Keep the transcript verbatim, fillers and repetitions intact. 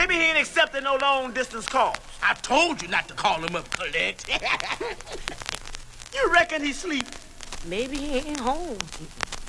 Maybe he ain't accepting no long-distance calls. I told you not to call him up, Colette. You reckon he sleep? Maybe he ain't home.